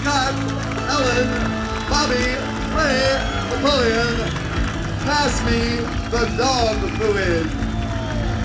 Scott, Ellen, Bobby, Ray, Napoleon. Pass me the dog fluid.